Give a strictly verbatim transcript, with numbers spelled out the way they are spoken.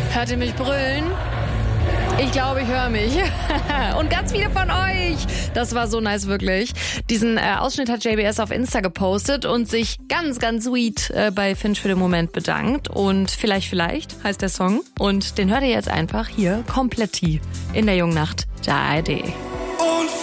Hört ihr mich brüllen? Ich glaube, ich höre mich. Und ganz viele von euch. Das war so nice, wirklich. Diesen äh, Ausschnitt hat J B S auf Insta gepostet und sich ganz, ganz sweet äh, bei Finch für den Moment bedankt. Und vielleicht, vielleicht heißt der Song. Und den hört ihr jetzt einfach hier komplett in der Jungen Nacht der A R D.